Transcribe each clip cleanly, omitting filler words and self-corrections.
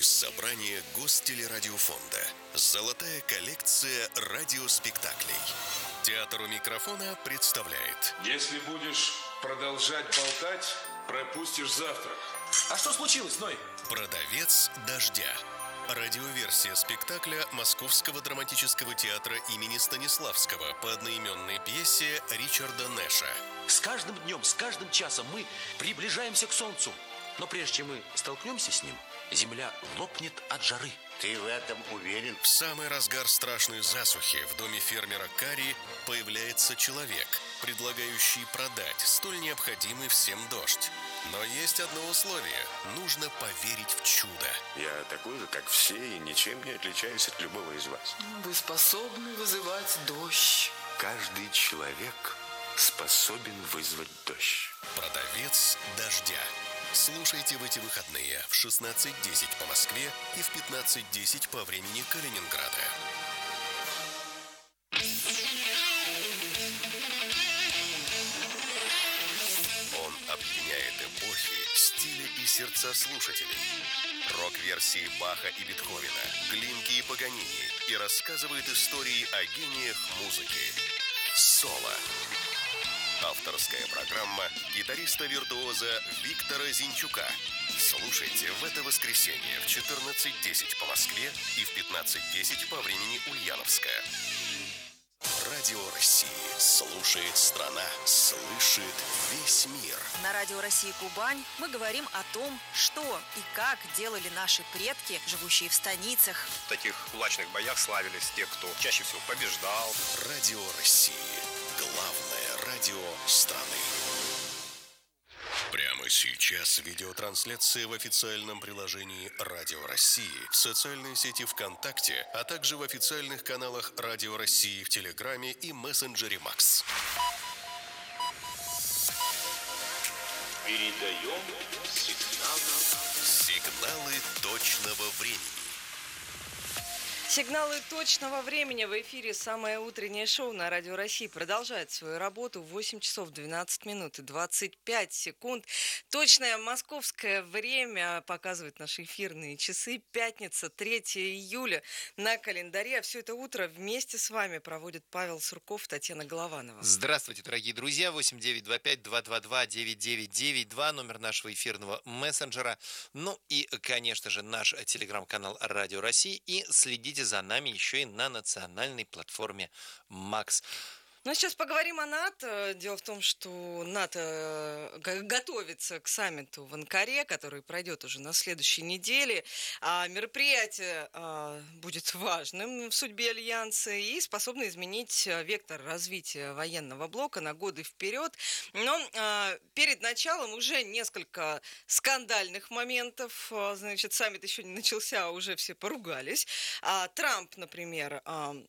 из собрания Гостелерадиофонда. Золотая коллекция радиоспектаклей. Театр у микрофона представляет. Если будешь продолжать болтать, пропустишь завтрак. А что случилось, Ной? Продавец дождя. Радиоверсия спектакля Московского драматического театра имени Станиславского по одноименной пьесе Ричарда Нэша. С каждым днем, с каждым часом мы приближаемся к солнцу. Но прежде чем мы столкнемся с ним, земля лопнет от жары. Ты в этом уверен? В самый разгар страшной засухи в доме фермера Кари появляется человек, предлагающий продать столь необходимый всем дождь. Но есть одно условие – нужно поверить в чудо. Я такой же, как все, и ничем не отличаюсь от любого из вас. Вы способны вызывать дождь. Каждый человек способен вызвать дождь. Продавец дождя. Слушайте в эти выходные в 16:10 по Москве и в 15:10 по времени Калининграда. Он объединяет эпохи, стили и сердца слушателей. Рок-версии Баха и Бетховена, Глинки и Паганини и рассказывает истории о гениях музыки. Соло. Авторская программа гитариста-виртуоза Виктора Зинчука. Слушайте в это воскресенье в 14:10 по Москве и в 15:10 по времени Ульяновская. Радио России. Слушает страна. Слышит весь мир. На Радио России Кубань мы говорим о том, что и как делали наши предки, живущие в станицах. В таких кулачных боях славились те, кто чаще всего побеждал. Радио России. Главное радио страны. Прямо сейчас видеотрансляция в официальном приложении Радио России, в социальной сети ВКонтакте, а также в официальных каналах Радио России в Телеграме и мессенджере Макс. Передаем Сигналы точного времени. Сигналы точного времени в эфире. Самое утреннее шоу на Радио России продолжает свою работу. 8 часов 12 минут и 25 секунд. Точное московское время показывают наши эфирные часы. Пятница, 3 июля на календаре. А все это утро вместе с вами проводит Павел Сурков, Татьяна Голованова. Здравствуйте, дорогие друзья. 8925-222-9992, номер нашего эфирного мессенджера. Ну и, конечно же, наш телеграм-канал Радио России. И следите за нами еще и на национальной платформе Макс. Ну, сейчас поговорим о НАТО. Дело в том, что НАТО готовится к саммиту в Анкаре, который пройдет уже на следующей неделе. Мероприятие будет важным в судьбе Альянса и способно изменить вектор развития военного блока на годы вперед. Но перед началом уже несколько скандальных моментов. Значит, саммит еще не начался, а уже все поругались. Трамп, например,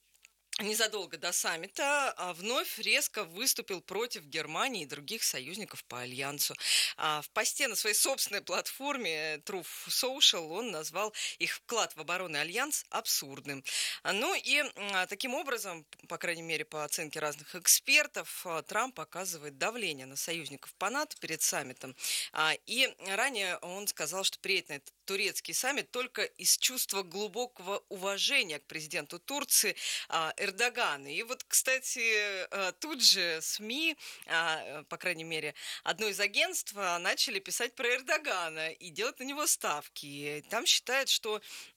незадолго до саммита вновь резко выступил против Германии и других союзников по Альянсу. В посте на своей собственной платформе Truth Social он назвал их вклад в оборонный альянс абсурдным. Ну и таким образом, по крайней мере, по оценке разных экспертов, Трамп оказывает давление на союзников по НАТО перед саммитом. И ранее он сказал, что приедет на этот турецкий саммит только из чувства глубокого уважения к президенту Турции Эрдогана. И вот, кстати, тут же СМИ, по крайней мере, одно из агентств, начали писать про Эрдогана и делать на него ставки. И там считают, что,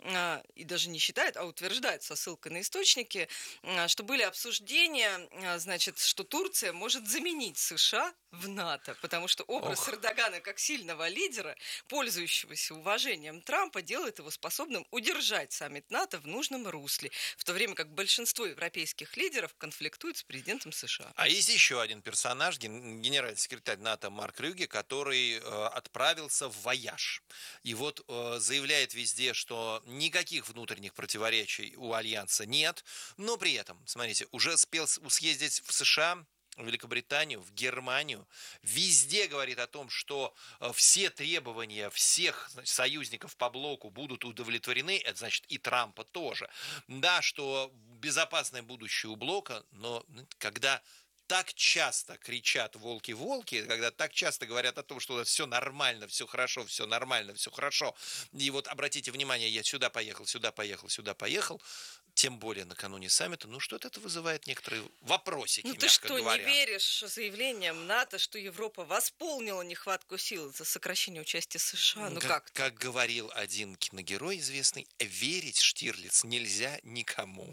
и даже не считают, а утверждают со ссылкой на источники, что были обсуждения, значит, что Турция может заменить США в НАТО, потому что образ Эрдогана как сильного лидера, пользующегося уважением Трампа, делает его способным удержать саммит НАТО в нужном русле, в то время как большинство европейских лидеров конфликтуют с президентом США. А есть еще один персонаж, генеральный секретарь НАТО Марк Рюге, который отправился в вояж. И вот заявляет везде, что никаких внутренних противоречий у Альянса нет, но при этом, смотрите, уже успел съездить в США, в Великобританию, в Германию, везде говорит о том, что все требования всех, значит, союзников по блоку будут удовлетворены, это значит и Трампа тоже. Да, что безопасное будущее у блока, но когда так часто кричат волки-волки, когда так часто говорят о том, что все нормально, все хорошо, все нормально, все хорошо. И вот обратите внимание, я сюда поехал, сюда поехал, сюда поехал. Тем более накануне саммита, что-то это вызывает некоторые вопросики, Ну ты мягко что, говоря. не веришь заявлениям НАТО, что Европа восполнила нехватку сил за сокращение участия США? Ну как? Как говорил один киногерой известный, верить, Штирлиц, нельзя никому.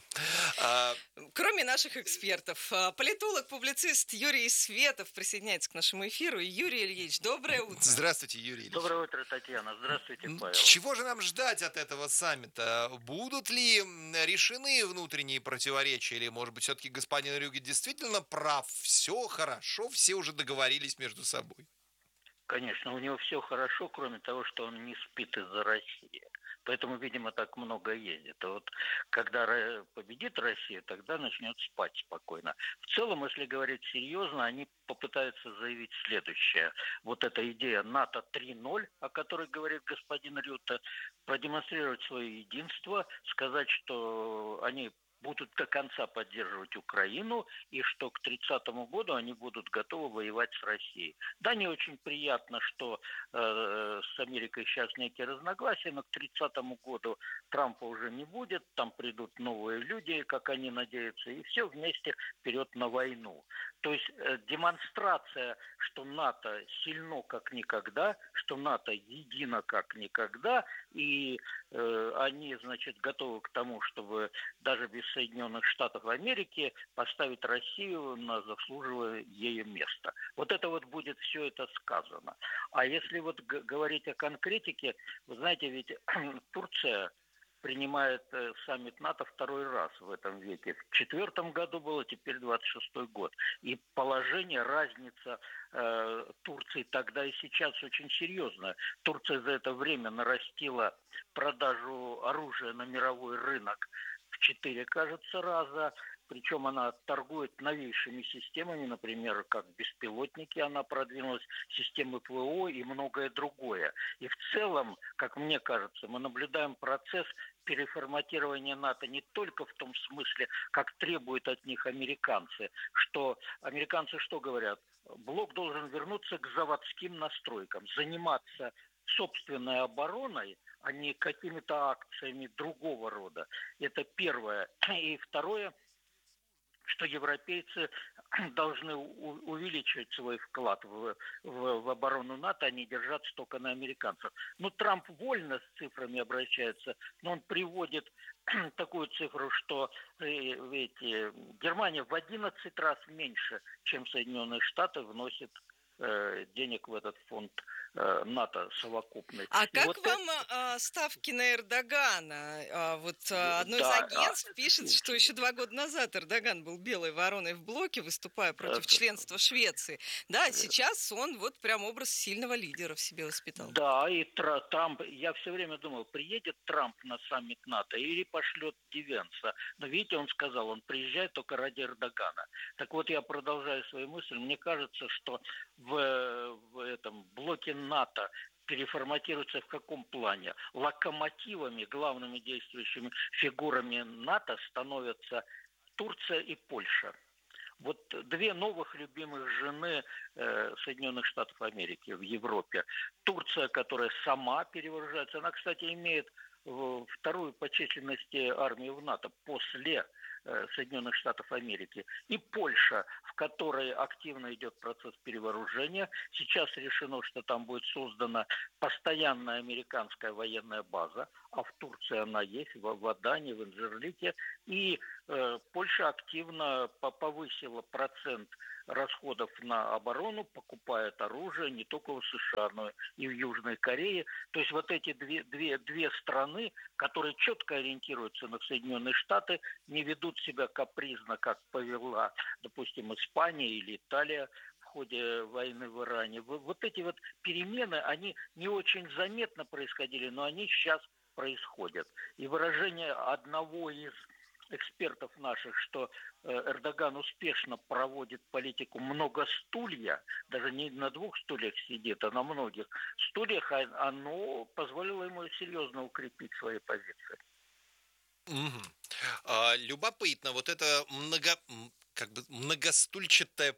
Кроме наших экспертов. Политолог-публицист Юрий Светов присоединяется к нашему эфиру. Юрий Ильич, доброе утро. Здравствуйте, Юрий Ильич. Доброе утро, Татьяна. Здравствуйте, Павел. Чего же нам ждать от этого саммита? Будут ли решены внутренние противоречия? Или, может быть, все-таки господин Рюге действительно прав? Все хорошо, все уже договорились между собой. Конечно, у него все хорошо, кроме того, что он не спит из-за России. Поэтому, видимо, так много ездит. А вот когда победит Россия, тогда начнет спать спокойно. В целом, если говорить серьезно, они попытаются заявить следующее. Вот эта идея НАТО 3.0, о которой говорит господин Рютте, продемонстрировать свое единство, сказать, что они будут до конца поддерживать Украину и что к 30-му году они будут готовы воевать с Россией. Да, не очень приятно, что с Америкой сейчас некие разногласия, но к 30-му году Трампа уже не будет, там придут новые люди, как они надеются, и все вместе вперед на войну. То есть демонстрация, что НАТО сильно как никогда, что НАТО едино как никогда, и они, значит, готовы к тому, чтобы даже без Соединенных Штатов Америки поставить Россию на заслуживаемое ее место. Вот это вот будет все это сказано. А если вот говорить о конкретике, вы знаете, ведь Турция принимает саммит НАТО второй раз в этом веке. В 2004 году было, теперь 26-й год. И положение, разница Турции тогда и сейчас очень серьезная. Турция за это время нарастила продажу оружия на мировой рынок в 4, кажется, раза. Причем она торгует новейшими системами, например, как беспилотники, она продвинулась, системы ПВО и многое другое. И в целом, как мне кажется, мы наблюдаем процесс переформатирования НАТО не только в том смысле, как требуют от них американцы, что американцы что говорят? Блок должен вернуться к заводским настройкам, заниматься собственной обороной, а не какими-то акциями другого рода. Это первое. И второе, что европейцы должны увеличивать свой вклад в оборону НАТО, а не держаться только на американцев. Ну, Трамп вольно с цифрами обращается, но он приводит такую цифру, что Германия в 11 раз меньше, чем Соединенные Штаты, вносит денег в этот фонд НАТО совокупный. А как вот вам ставки на Эрдогана? Одно из агентств пишет, что еще 2 года назад Эрдоган был белой вороной в блоке, выступая против членства Швеции. Да, сейчас он вот прям образ сильного лидера в себе воспитал. Да, и Трамп, я все время думал, приедет Трамп на саммит НАТО или пошлет Дивенса. Но видите, он сказал, он приезжает только ради Эрдогана. Так вот, я продолжаю свою мысль. Мне кажется, что в этом блоке НАТО переформатируется в каком плане? Локомотивами, главными действующими фигурами НАТО становятся Турция и Польша. Вот 2 новых любимых жены Соединенных Штатов Америки в Европе. Турция, которая сама перевооружается, она, кстати, имеет вторую по численности армию в НАТО после Соединенных Штатов Америки, и Польша, в которой активно идет процесс перевооружения. Сейчас решено, что там будет создана постоянная американская военная база, а в Турции она есть, в Адане, в Инжерлике. И Польша активно повысила процент расходов на оборону, покупает оружие не только в США, но и в Южной Корее. То есть вот эти две страны, которые четко ориентируются на Соединенные Штаты, не ведут себя капризно, как повела, допустим, Испания или Италия в ходе войны в Иране. Вот эти вот перемены, они не очень заметно происходили, но они сейчас происходят. И выражение одного из экспертов наших, что Эрдоган успешно проводит политику многостулья, даже не на 2 стульях сидит, а на многих стульях, оно позволило ему серьезно укрепить свои позиции. Любопытно, вот это как бы многостульчатая,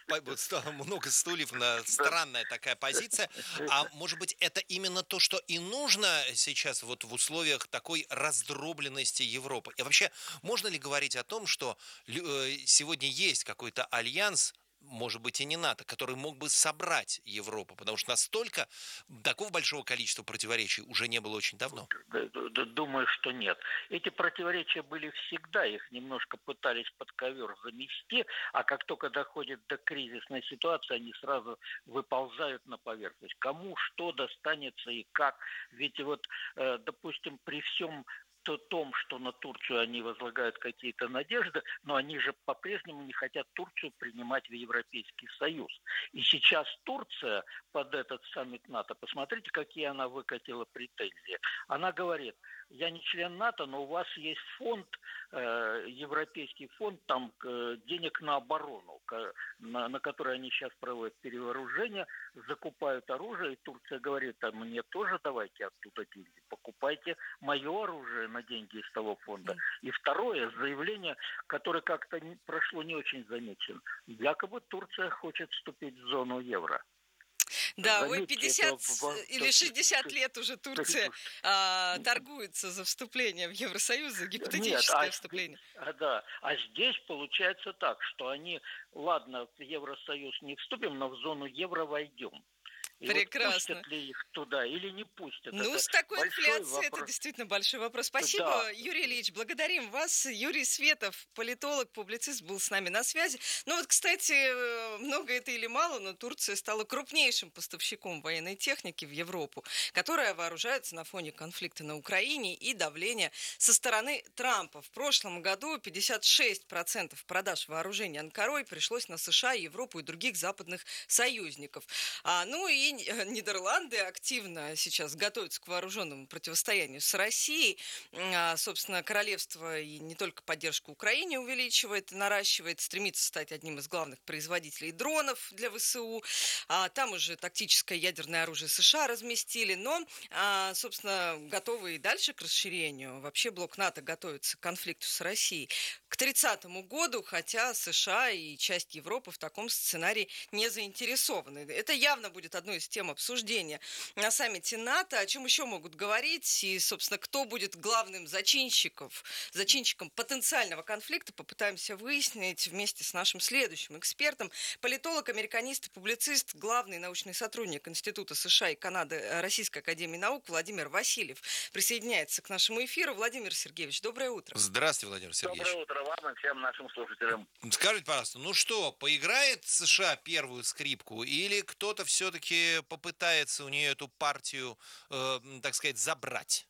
много стульев, странная такая позиция. А может быть, это именно то, что и нужно сейчас вот в условиях такой раздробленности Европы? И вообще, можно ли говорить о том, что сегодня есть какой-то альянс, может быть, и не НАТО, который мог бы собрать Европу? Потому что настолько такого большого количества противоречий уже не было очень давно. Думаю, что нет. Эти противоречия были всегда, их немножко пытались под ковер замести, а как только доходит до кризисной ситуации, они сразу выползают на поверхность. Кому что достанется и как. Ведь вот, допустим, при всем том, что на Турцию они возлагают какие-то надежды, но они же по-прежнему не хотят Турцию принимать в Европейский Союз. И сейчас Турция под этот саммит НАТО, посмотрите, какие она выкатила претензии. Она говорит: я не член НАТО, но у вас есть фонд, европейский фонд, там денег на оборону, на который они сейчас проводят перевооружение, закупают оружие, и Турция говорит: а мне тоже давайте оттуда деньги, покупайте мое оружие на деньги из того фонда. И второе заявление, которое как-то прошло не очень замечено. Якобы Турция хочет вступить в зону евро. Да, ой, 50 или 60 лет уже Турция торгуется за вступление в Евросоюз, за гипотетическое вступление. Да, а здесь получается так, что они, ладно, в Евросоюз не вступим, но в зону евро войдем. И прекрасно. Вот пустят ли их туда или не пустят? Ну, это с такой инфляцией вопрос. это действительно большой вопрос. Спасибо, да. Юрий Ильич, благодарим вас. Юрий Светов, политолог, публицист, был с нами на связи. Ну вот, кстати, много это или мало, но Турция стала крупнейшим поставщиком военной техники в Европу, которая вооружается на фоне конфликта на Украине и давления со стороны Трампа. В прошлом году 56% продаж вооружений Анкарой пришлось на США, Европу и других западных союзников. Ну и Нидерланды активно сейчас готовятся к вооруженному противостоянию с Россией. Собственно, королевство и не только поддержку Украине увеличивает, наращивает, стремится стать одним из главных производителей дронов для ВСУ. Там уже тактическое ядерное оружие США разместили, но, собственно, готовы и дальше к расширению. Вообще блок НАТО готовится к конфликту с Россией к 30-му году, хотя США и часть Европы в таком сценарии не заинтересованы. Это явно будет одной из тем обсуждения на саммите НАТО. О чем еще могут говорить и, собственно, кто будет главным зачинщиком потенциального конфликта, попытаемся выяснить вместе с нашим следующим экспертом. Политолог, американист и публицист, главный научный сотрудник Института США и Канады Российской академии наук Владимир Васильев присоединяется к нашему эфиру. Владимир Сергеевич, доброе утро. Здравствуйте, Владимир Сергеевич. Доброе утро вам и всем нашим слушателям. Скажите, пожалуйста, ну что, поиграет США первую скрипку или кто-то все-таки попытается у нее эту партию, так сказать, забрать?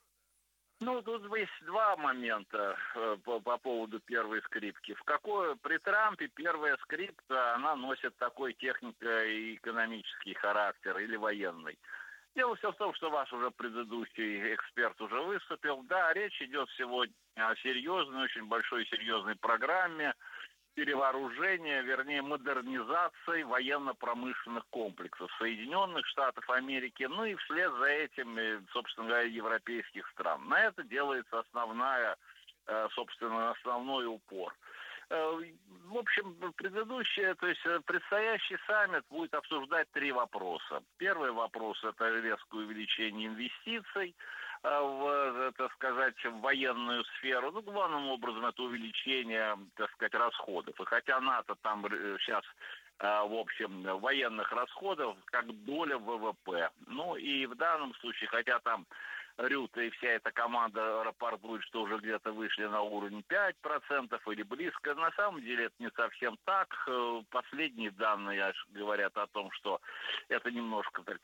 Ну, тут есть два момента по поводу первой скрипки. При Трампе первая скрипка, она носит такой технико-экономический характер или военный. Дело все в том, что ваш уже предыдущий эксперт уже выступил. Да, речь идет сегодня о серьезной, очень большой серьезной программе перевооружения, вернее, модернизации военно-промышленных комплексов Соединенных Штатов Америки, ну и вслед за этим, собственно говоря, европейских стран. На это делается основной упор. В общем, предстоящий саммит будет обсуждать три вопроса. Первый вопрос – это резкое увеличение инвестиций в военную сферу. Ну, главным образом, это увеличение, расходов. И хотя НАТО там сейчас, в общем, военных расходов как доля ВВП. Ну, и в данном случае, хотя там Рюта и вся эта команда рапортует, что уже где-то вышли на уровень 5% или близко. На самом деле это не совсем так. Последние данные говорят о том, что это немножко